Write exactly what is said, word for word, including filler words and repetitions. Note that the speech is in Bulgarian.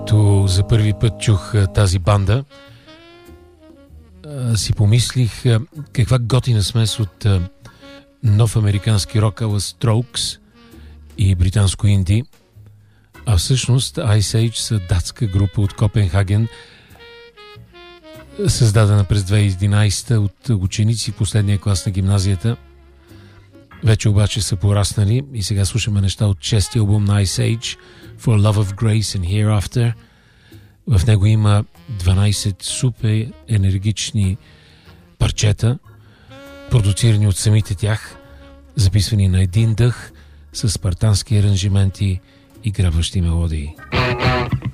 Когато за първи път чух тази банда, си помислих каква готина смес от нов американски рок ала Strokes и британско инди, а всъщност Ice Age са датска група от Копенхаген, създадена през две хиляди и единадесета от ученици в последния клас на гимназията. Вече обаче са пораснали и сега слушаме неща от шестия албум на Ice Age, For Love of Grace and Hereafter. В него има дванадесет супер енергични парчета, продуцирани от самите тях, записвани на един дъх, с спартански аранжименти и грабващи мелодии.